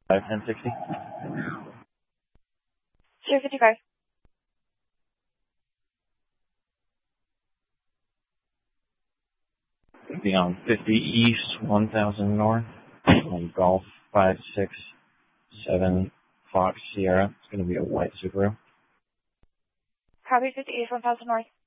1060. 055. Be on 50 East, 1000 North, on Golf 567 Fox Sierra. It's going to be a white Subaru. Copy 50 East, 1000 North.